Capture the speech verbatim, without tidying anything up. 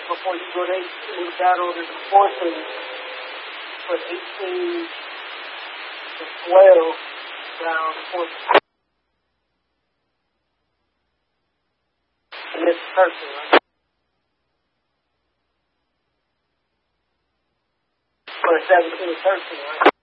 before you go to eighteen, we got ordered to fourteen, but eighteen to twelve down fourteen. And this person, right? Or seventeen to thirteen, right?